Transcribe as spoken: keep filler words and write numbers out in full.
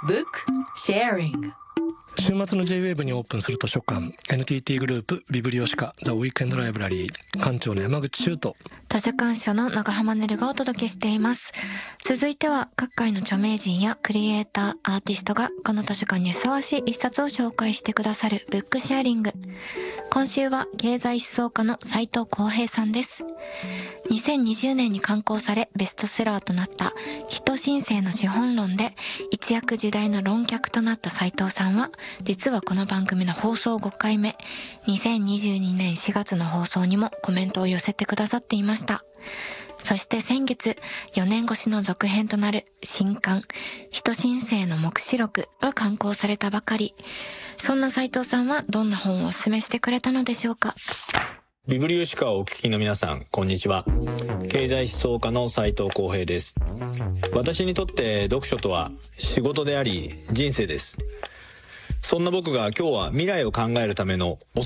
Book Sharing。 週末の J-ウェーブ にオープンする図書館 エヌティーティー グループビブリオシカザ・ウィークエンド・ライブラリー館長の山口修斗、 図書館書の長浜ねるがお届けしています。続いては各界の著名人やクリエイター、アーティストがこの図書館にふさわしい一冊を紹介してくださるブックシェアリング。今週は経済思想家の斉藤浩平さんです。にせんにじゅうねんに刊行されベストセラーとなった人新世の資本論で一躍時代の論客となった斉藤さんは、実はこの番組の放送ごかいめ、にせんにじゅうにねんしがつの放送にもコメントを寄せてくださっていました。そして先月、よねんごしの続編となる新刊人新世の目視録が刊行されたばかり。そんな斉藤さんはどんな本をお勧めしてくれたのでしょうか。 ビブリオシカをお聞きの皆さん、こんにちは。経済思想家の斉藤浩平です。私にとって読書とは仕事であり人生です。そんな僕が今日は未来を考えるためのお